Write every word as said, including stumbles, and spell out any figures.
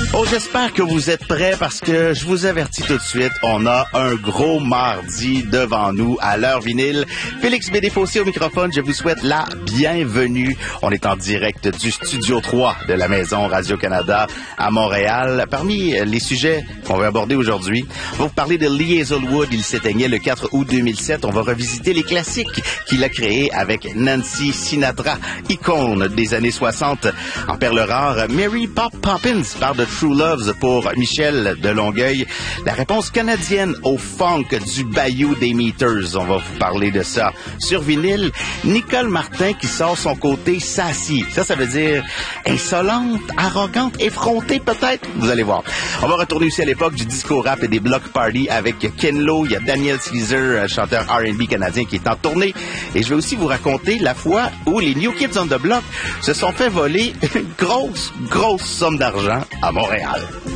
Oh, j'espère que vous êtes prêts parce que je vous avertis tout de suite, on a un gros mardi devant nous à l'heure vinyle. Félix Bédéfossé au microphone, je vous souhaite la bienvenue. On est en direct du Studio trois de la Maison Radio-Canada à Montréal. Parmi les sujets qu'on va aborder aujourd'hui, on va vous parler de Lee Hazelwood. Il s'éteignait le quatre août deux mille sept. On va revisiter les classiques qu'il a créés avec Nancy Sinatra, icône des années soixante. En perle rare, Mary Pop Poppins parle de True Loves pour Michel de Longueuil. La réponse canadienne au funk du Bayou des Meters. On va vous parler de ça. Sur vinyle, Nicole Martin qui sort son côté sassy. Ça, ça veut dire insolente, arrogante, effrontée peut-être. Vous allez voir. On va retourner aussi à l'époque du disco rap et des block parties avec Ken Lo. Il y a Daniel Caesar, chanteur R and B canadien qui est en tournée. Et je vais aussi vous raconter la fois où les New Kids on the Block se sont fait voler une grosse, grosse somme d'argent à Montréal.